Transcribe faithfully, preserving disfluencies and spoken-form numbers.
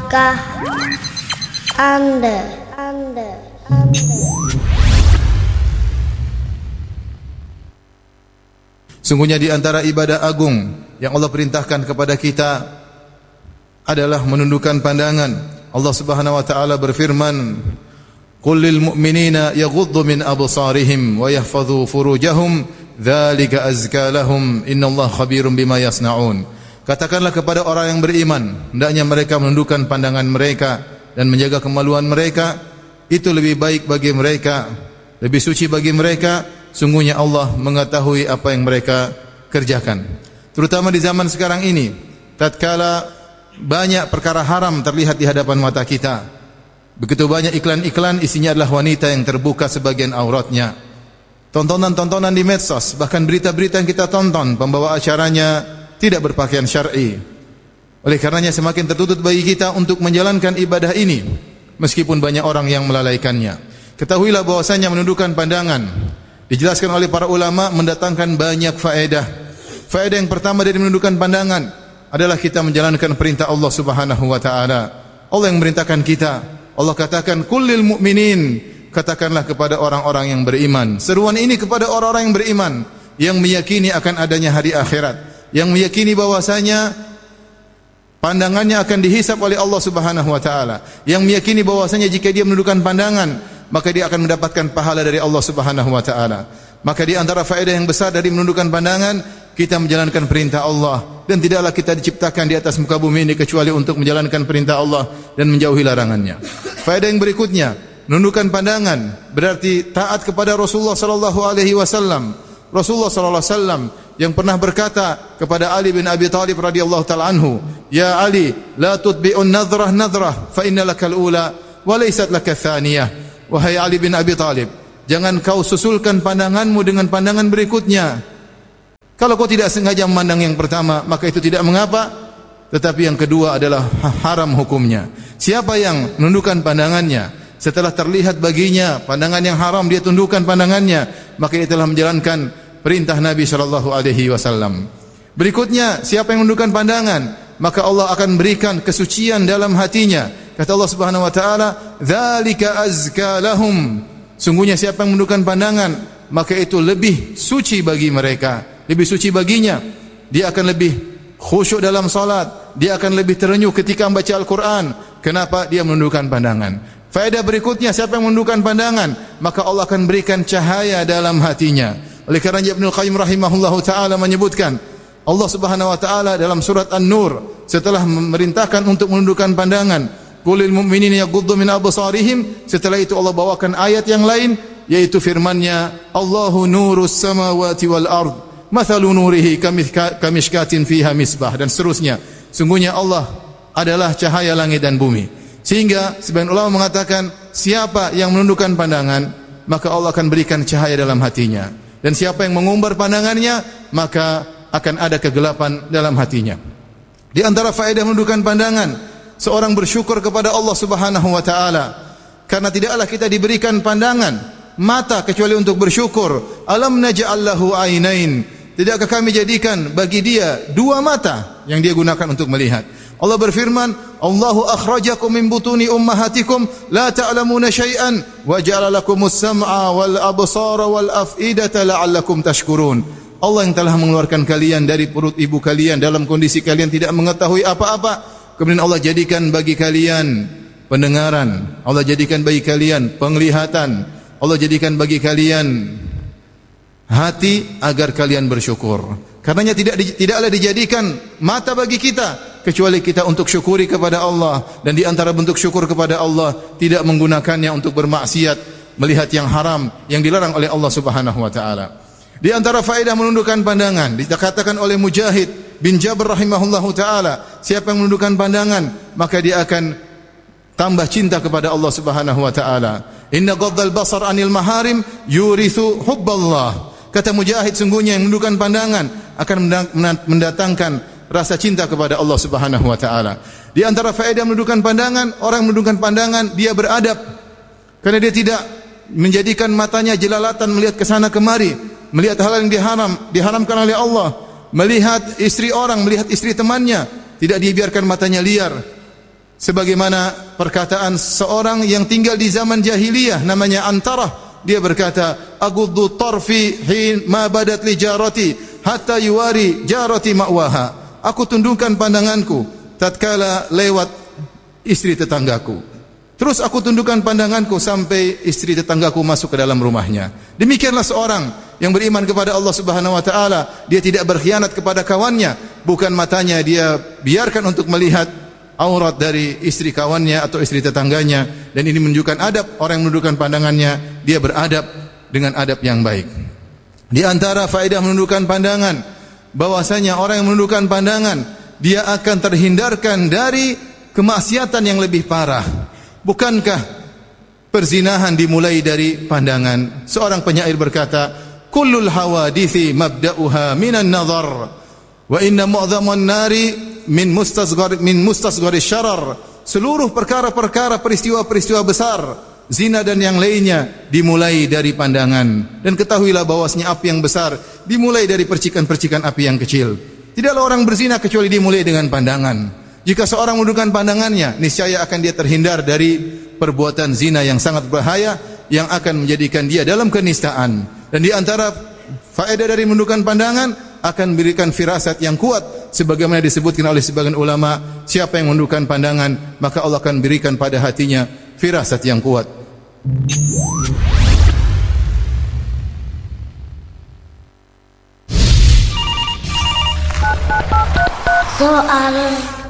Tahukah Anda, Anda, Anda. Sungguhnya di antara ibadah agung yang Allah perintahkan kepada kita adalah menundukkan pandangan. Allah Subhanahu wa taala berfirman, "Qul lil mu'minina yaghuddu min absarihim wa yahfazu furujahum, dzalika azka lahum, innallaha khabirum bima yasnaun." Katakanlah kepada orang yang beriman, hendaknya mereka menundukkan pandangan mereka dan menjaga kemaluan mereka, itu lebih baik bagi mereka, lebih suci bagi mereka. Sungguhnya Allah mengetahui apa yang mereka kerjakan. Terutama di zaman sekarang ini, tatkala banyak perkara haram terlihat di hadapan mata kita. Begitu banyak iklan-iklan, isinya adalah wanita yang terbuka sebagian auratnya. Tontonan-tontonan di medsos, bahkan berita-berita yang kita tonton, pembawa acaranya tidak berpakaian syar'i. Oleh karenanya semakin tertutup bagi kita untuk menjalankan ibadah ini, meskipun banyak orang yang melalaikannya. Ketahuilah bahwasanya menundukkan pandangan, dijelaskan oleh para ulama, mendatangkan banyak faedah. Faedah yang pertama dari menundukkan pandangan adalah kita menjalankan perintah Allah Subhanahu wa taala. Allah yang memerintahkan kita. Allah katakan, "Kullil mu'minin", katakanlah kepada orang-orang yang beriman. Seruan ini kepada orang-orang yang beriman, yang meyakini akan adanya hari akhirat, yang meyakini bahwasanya pandangannya akan dihisab oleh Allah Subhanahu wa taala, yang meyakini bahwasanya jika dia menundukkan pandangan maka dia akan mendapatkan pahala dari Allah Subhanahu wa taala. Maka di antara faedah yang besar dari menundukkan pandangan, kita menjalankan perintah Allah, dan tidaklah kita diciptakan di atas muka bumi ini kecuali untuk menjalankan perintah Allah dan menjauhi larangannya. Faedah yang berikutnya, menundukkan pandangan berarti taat kepada Rasulullah sallallahu alaihi wasallam. Rasulullah sallallahu alaihi wasallam yang pernah berkata kepada Ali bin Abi Thalib radhiyallahu taala anhu, "Ya Ali, la tutbi'un nadhrah nadhrah, fa inna lakal ula wa laysat lakas thaniyah." Wahai Ali bin Abi Thalib, jangan kau susulkan pandanganmu dengan pandangan berikutnya. Kalau kau tidak sengaja memandang yang pertama, maka itu tidak mengapa, tetapi yang kedua adalah haram hukumnya. Siapa yang menundukkan pandangannya setelah terlihat baginya pandangan yang haram, dia tundukkan pandangannya, maka dia telah menjalankan perintah Nabi sallallahu alaihi wasallam. Berikutnya, siapa yang menundukkan pandangan, maka Allah akan berikan kesucian dalam hatinya. Kata Allah Subhanahu wa taala, "Dzalika azka lahum." Sungguhnya siapa yang menundukkan pandangan, maka itu lebih suci bagi mereka, lebih suci baginya. Dia akan lebih khusyuk dalam salat, dia akan lebih terenyuh ketika membaca Al-Qur'an. Kenapa? Dia menundukkan pandangan. Faedah berikutnya, siapa yang menundukkan pandangan, maka Allah akan berikan cahaya dalam hatinya. Oleh kerana Ibnu Qayyim rahimahullahu taala menyebutkan, Allah Subhanahu wa taala dalam surat An-Nur setelah memerintahkan untuk menundukkan pandangan, "Qulil mu'minina yaghuddu min absarihim", setelah itu Allah bawakan ayat yang lain, yaitu firman-Nya, "Allahu nurus samawati wal ard, mathalu nurihi kamishkatin fiha misbah", dan seterusnya. Sungguhnya Allah adalah cahaya langit dan bumi. Sehingga sebagian ulama mengatakan, siapa yang menundukkan pandangan, maka Allah akan berikan cahaya dalam hatinya. Dan siapa yang mengumbar pandangannya, maka akan ada kegelapan dalam hatinya. Di antara faedah menundukkan pandangan, seorang bersyukur kepada Allah Subhanahu wa taala, karena tidaklah kita diberikan pandangan mata kecuali untuk bersyukur. Alam naj'al lahu ainain, tidakkah kami jadikan bagi dia dua mata yang dia gunakan untuk melihat. Allah berfirman, "Allahu akhrajakum min butuni ummahatikum la ta'lamuna syai'an wa ja'ala lakumus sam'a wal absara wal af'idata la'allakum tashkurun." Allah yang telah mengeluarkan kalian dari perut ibu kalian dalam kondisi kalian tidak mengetahui apa-apa. Kemudian Allah jadikan bagi kalian pendengaran, Allah jadikan bagi kalian penglihatan, Allah jadikan bagi kalian hati agar kalian bersyukur. Karenanya tidak tidaklah dijadikan mata bagi kita kecuali kita untuk syukuri kepada Allah, dan di antara bentuk syukur kepada Allah tidak menggunakannya untuk bermaksiat, melihat yang haram yang dilarang oleh Allah Subhanahu wa taala. Di antara faedah menundukkan pandangan, dikatakan oleh Mujahid bin Jabr rahimahullahu taala, siapa yang menundukkan pandangan maka dia akan tambah cinta kepada Allah Subhanahu wa taala. Inna ghaddal basar anil maharim yurithu hubballah. Kata Mujahid, sungguhnya yang menundukkan pandangan akan mendatangkan rasa cinta kepada Allah Subhanahu wa taala. Di antara faedah menundukkan pandangan, orang menundukkan pandangan dia beradab, karena dia tidak menjadikan matanya jelalatan melihat ke sana kemari, melihat hal yang diharam, diharamkan oleh Allah, melihat istri orang, melihat istri temannya, tidak dibiarkan matanya liar. Sebagaimana perkataan seorang yang tinggal di zaman jahiliyah namanya Antarah, dia berkata, "Aghuddu tarfi hin ma badat li jarati hatta yuwari jarati ma'waha." Aku tundukkan pandanganku tatkala lewat istri tetanggaku. Terus aku tundukkan pandanganku sampai istri tetanggaku masuk ke dalam rumahnya. Demikianlah seorang yang beriman kepada Allah Subhanahu wa taala, dia tidak berkhianat kepada kawannya, bukan matanya dia biarkan untuk melihat aurat dari istri kawannya atau istri tetangganya, dan ini menunjukkan adab orang yang menundukkan pandangannya, dia beradab dengan adab yang baik. Di antara faedah menundukkan pandangan, bahwasanya orang yang menundukkan pandangan dia akan terhindarkan dari kemaksiatan yang lebih parah. Bukankah perzinahan dimulai dari pandangan? Seorang penyair berkata, "Kullul hawadithi mabda'uha minan nazar, wa inna mu'dhaman nari min mustasghar min mustasghari syarar." Seluruh perkara-perkara peristiwa-peristiwa besar, zina dan yang lainnya dimulai dari pandangan. Dan ketahuilah bahwasanya api yang besar dimulai dari percikan-percikan api yang kecil. Tidaklah orang berzina kecuali dimulai dengan pandangan. Jika seorang menundukkan pandangannya, niscaya akan dia terhindar dari perbuatan zina yang sangat berbahaya yang akan menjadikan dia dalam kenistaan. Dan di antara faedah dari menundukkan pandangan akan memberikan firasat yang kuat, sebagaimana disebutkan oleh sebagian ulama, siapa yang menundukkan pandangan maka Allah akan berikan pada hatinya firasat yang kuat. Soal